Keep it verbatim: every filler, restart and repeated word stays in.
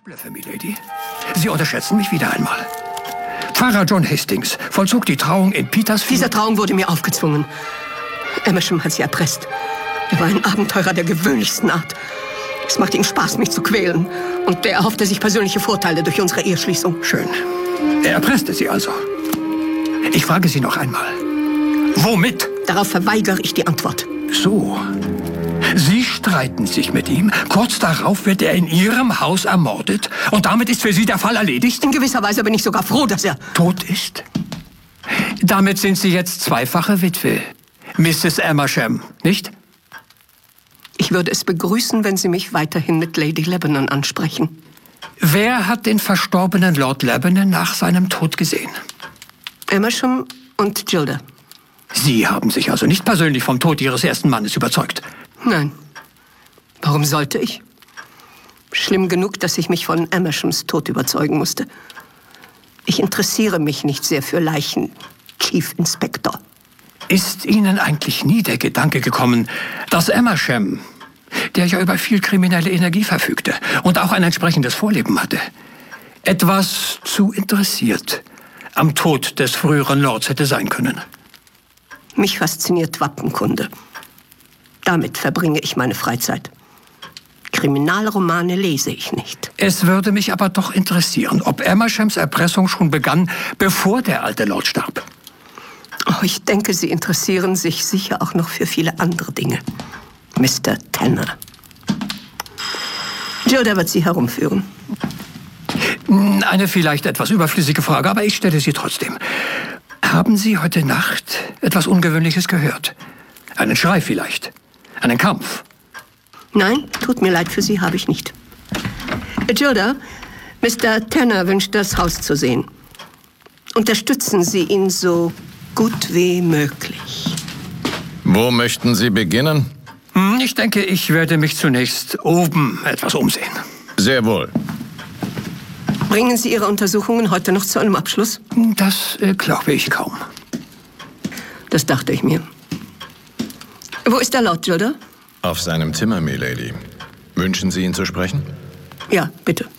Blöffe, Milady. Sie unterschätzen mich wieder einmal. Pfarrer John Hastings vollzog die Trauung in Petersfield. Diese Trauung wurde mir aufgezwungen. Amersham hat sie erpresst. Er war ein Abenteurer der gewöhnlichsten Art. Es macht ihm Spaß, mich zu quälen. Und er erhoffte sich persönliche Vorteile durch unsere Eheschließung. Schön. Er erpresste Sie also. Ich frage Sie noch einmal. Womit? Darauf verweigere ich die Antwort. So. Sie streiten sich mit ihm. Kurz darauf wird er in Ihrem Haus ermordet. Und damit ist für Sie der Fall erledigt? In gewisser Weise bin ich sogar froh, dass er tot ist. Damit sind Sie jetzt zweifache Witwe, Misses Amersham, nicht? Ich würde es begrüßen, wenn Sie mich weiterhin mit Lady Lebanon ansprechen. Wer hat den verstorbenen Lord Lebanon nach seinem Tod gesehen? Amersham und Gilda. Sie haben sich also nicht persönlich vom Tod Ihres ersten Mannes überzeugt? Nein. Warum sollte ich? Schlimm genug, dass ich mich von Amershams Tod überzeugen musste. Ich interessiere mich nicht sehr für Leichen, Chief Inspector. Ist Ihnen eigentlich nie der Gedanke gekommen, dass Amersham, der ja über viel kriminelle Energie verfügte und auch ein entsprechendes Vorleben hatte, etwas zu interessiert am Tod des früheren Lords hätte sein können? Mich fasziniert Wappenkunde. Damit verbringe ich meine Freizeit. Kriminalromane lese ich nicht. Es würde mich aber doch interessieren, ob Amershams Erpressung schon begann, bevor der alte Lord starb. Oh, ich denke, Sie interessieren sich sicher auch noch für viele andere Dinge, Mister Tanner. Gilda wird Sie herumführen. Eine vielleicht etwas überflüssige Frage, aber ich stelle sie trotzdem. Haben Sie heute Nacht etwas Ungewöhnliches gehört? Einen Schrei vielleicht? Einen Kampf? Nein, tut mir leid, für Sie habe ich nicht. Gilda, Mister Tanner wünscht, das Haus zu sehen. Unterstützen Sie ihn so gut wie möglich. Wo möchten Sie beginnen? Ich denke, ich werde mich zunächst oben etwas umsehen. Sehr wohl. Bringen Sie Ihre Untersuchungen heute noch zu einem Abschluss? Das äh, glaube ich kaum. Das dachte ich mir. Wo ist der Lord, Gilda? Auf seinem Zimmer, Milady. Wünschen Sie ihn zu sprechen? Ja, bitte.